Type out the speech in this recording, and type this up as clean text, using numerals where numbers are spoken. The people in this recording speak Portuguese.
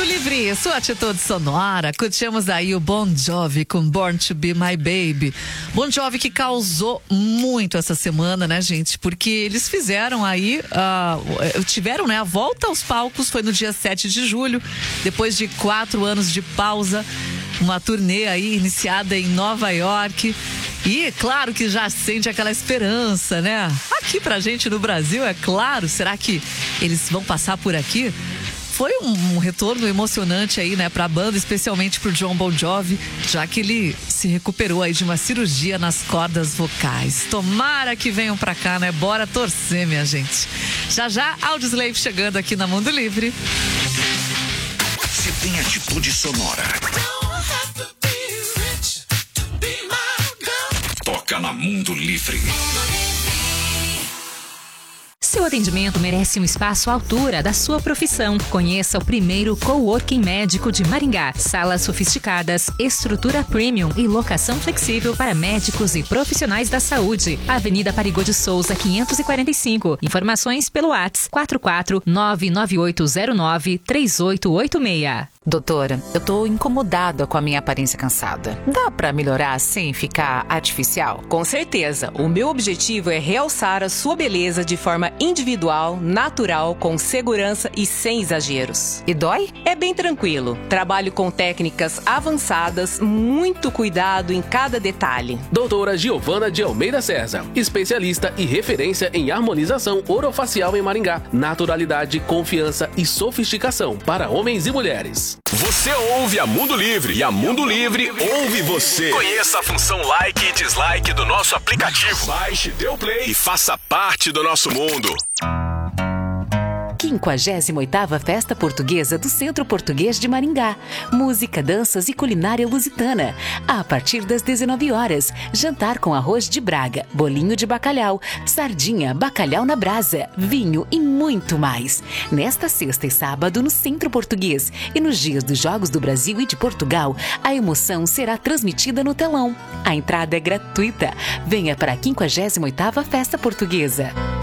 Livre, sua atitude sonora. Curtimos aí o Bon Jovi com Born to Be My Baby. Bon Jovi que causou muito essa semana, né, gente? Porque eles fizeram aí, tiveram, né, a volta aos palcos, foi no dia 7 de julho, depois de 4 anos de pausa, uma turnê aí iniciada em Nova York. E claro que já sente aquela esperança, né? Aqui pra gente no Brasil, é claro, será que eles vão passar por aqui? Foi um retorno emocionante aí, né, pra banda, especialmente pro Jon Bon Jovi, já que ele se recuperou aí de uma cirurgia nas cordas vocais. Tomara que venham pra cá, né? Bora torcer, minha gente. Já, Audioslave chegando aqui na Mundo Livre. Se tem atitude sonora, toca na Mundo Livre. Seu atendimento merece um espaço à altura da sua profissão. Conheça o primeiro coworking médico de Maringá. Salas sofisticadas, estrutura premium e locação flexível para médicos e profissionais da saúde. Avenida Parigô de Souza, 545. Informações pelo WhatsApp 44998093886. Doutora, eu tô incomodada com a minha aparência cansada. Dá pra melhorar sem ficar artificial? Com certeza. O meu objetivo é realçar a sua beleza de forma individual, natural, com segurança e sem exageros. E dói? É bem tranquilo. Trabalho com técnicas avançadas, muito cuidado em cada detalhe. Doutora Giovana de Almeida César, especialista e referência em harmonização orofacial em Maringá. Naturalidade, confiança e sofisticação para homens e mulheres. Você ouve a Mundo Livre e a Mundo Livre ouve você. Conheça a função like e dislike do nosso aplicativo. Baixe, dê o play e faça parte do nosso mundo. 58ª Festa Portuguesa do Centro Português de Maringá. Música, danças e culinária lusitana. A partir das 19 horas, jantar com arroz de Braga, bolinho de bacalhau, sardinha, bacalhau na brasa, vinho e muito mais. Nesta sexta e sábado no Centro Português e nos dias dos Jogos do Brasil e de Portugal, a emoção será transmitida no telão. A entrada é gratuita. Venha para a 58ª Festa Portuguesa.